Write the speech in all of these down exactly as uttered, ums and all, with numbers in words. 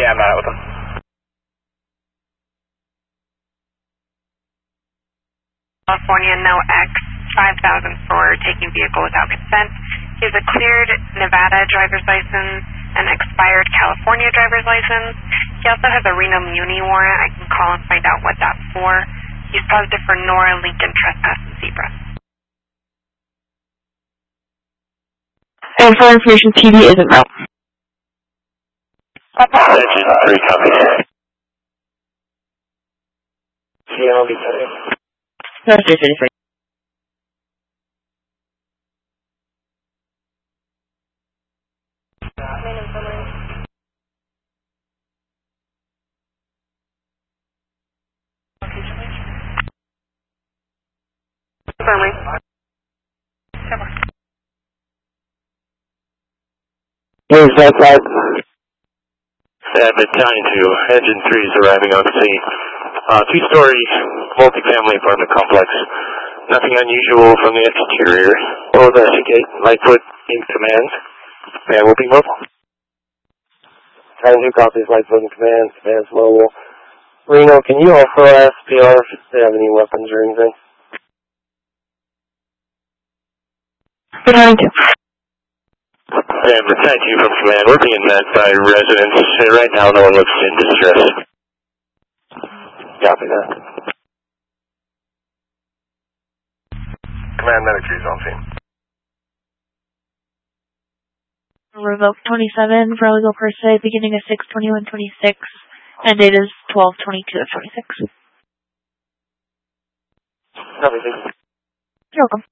Yeah, I'm at it with him. California, no X, five thousand for taking vehicle without consent. He has a cleared Nevada driver's license, an expired California driver's license. He also has a Reno Muni warrant. I can call and find out what that's for. He's positive for Nora, Lincoln, trespass, and zebra. And for information, T V isn't route. Attention, three copy. Yeah, I'll be cutting. No, three thirty-three. Confirming. Where's that flight? At Battalion two, Engine three is arriving on scene. Uh, two-story, multi-family apartment complex. Nothing unusual from the exterior. We'll investigate. Lightfoot in command. Man will be mobile. Trying to copies, Lightfoot in command, command's mobile. Reno, can you also ask P R if they have any weapons or anything? Behind you. And Battalion two from command. We're being met by residents. Right now, no one looks in distress. Copy that. Command medic is on scene. Revoke twenty-seven for illegal per se, beginning of six twenty-one twenty-six, and date is twelve twenty-two of twenty-six. Copy, thank you. You're welcome.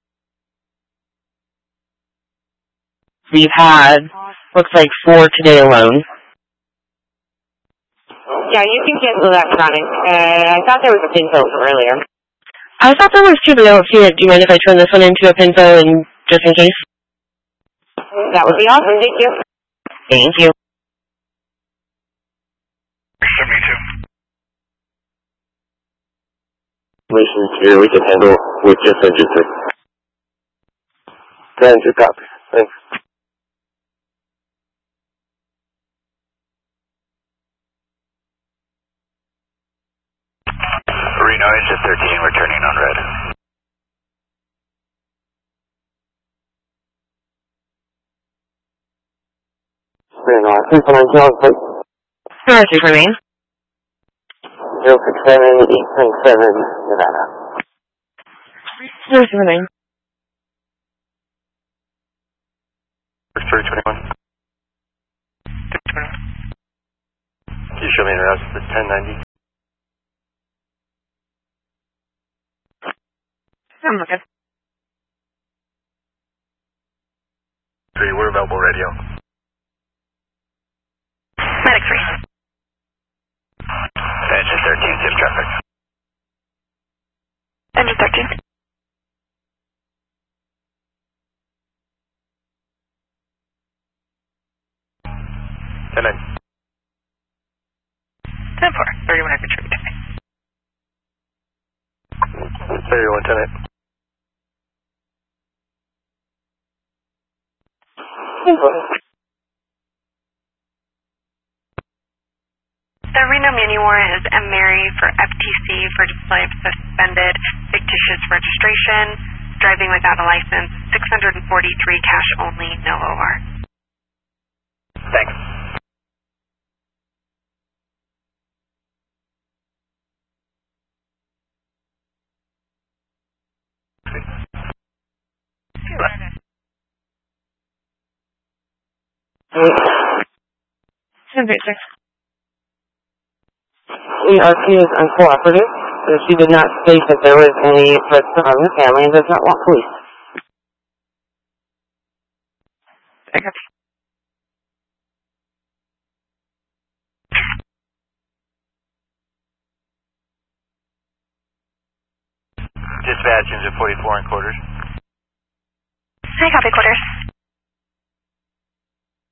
We've had, looks like four today alone. Yeah, you can cancel that running. Uh, I thought there was a pinto earlier. I thought there was two, but I don't see it. Do you mind if I turn this one into a pinto and just in case? That would be awesome, thank you. Thank you. seventy-two. Missions here, we can handle with just engine three. Grand two copy. Thanks. Reno, engine thirteen, we're turning on red. Reno, three four nine Charles, please. Number three for main. zero six seven eight nine seven, Nevada. Number three for main. three twenty-one. three twenty-one. Can you show me the rest of the ten ninety? I'm looking. Three, we're available radio. Medic three. Engine thirteen, safe traffic. Engine thirteen. ten nine. ten four. thirty-one I retrieved. thirty-one, ten eight. The Reno Muni warrant is M. Mary for F T C for display of suspended fictitious registration, driving without a license, six hundred forty-three cash only, no O R. Thanks. Seven three six. E R P is uncooperative, so she did not state that there was any threats to harm the family and does not want police. I got you. Dispatch engine forty-four in quarters. I copy quarters.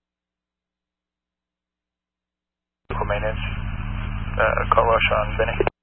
Local maintenance. Uh, call rush on Benny.